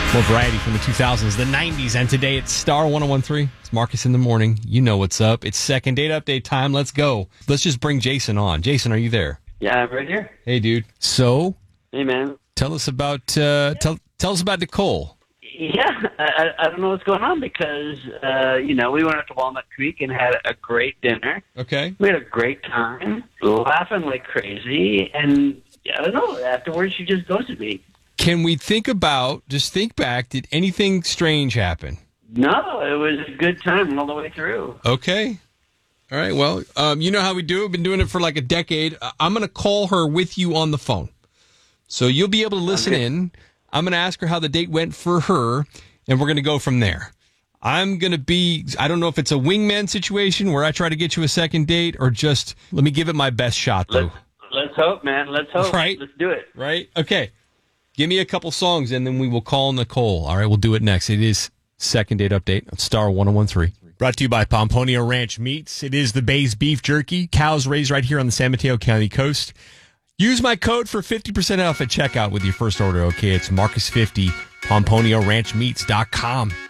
More variety from the 2000s, the 90s, and today it's Star 1013. It's Marcus in the morning. You know what's up. It's second date update time. Let's go. Let's just bring Jason on. Jason, are you there? Yeah, I'm right here. Hey, dude. So, Hey, man. tell us about tell us about Nicole. Yeah, I don't know what's going on because, we went up to Walnut Creek and had a great dinner. Okay. We had a great time, laughing like crazy, and I don't know, afterwards she just ghosted me. Can we think back, did anything strange happen? No, it was a good time all the way through. Okay. All right. Well, you know how we do it. We've been doing it for like a decade. I'm going to call her with you on the phone. So you'll be able to listen in. I'm going to ask her how the date went for her, and we're going to go from there. I don't know if it's a wingman situation where I try to get you a second date or just let me give it my best shot, though. Let's hope, man. Let's hope. Right. Let's do it. Right? Okay. Give me a couple songs, and then we will call Nicole. All right, we'll do it next. It is second date update on Star 1013. Brought to you by Pomponio Ranch Meats. It is the Bay's beef jerky. Cows raised right here on the San Mateo County coast. Use my code for 50% off at checkout with your first order, okay? It's Marcus50, PomponioRanchMeats.com.